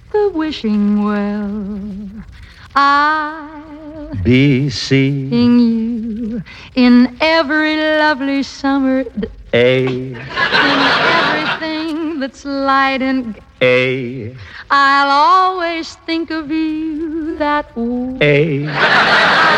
the wishing well. I'll B, C, sing you in every lovely summer A, in everything that's light and A, I'll always think of you that way. A.